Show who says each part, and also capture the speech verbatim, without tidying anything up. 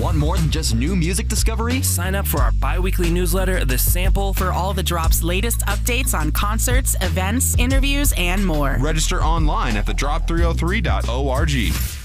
Speaker 1: Want more than just new music discovery?
Speaker 2: Sign up for our bi-weekly newsletter, The Sample,
Speaker 3: for all the Drop's latest updates on concerts, events, interviews, and more.
Speaker 4: Register online at the drop three oh three dot org.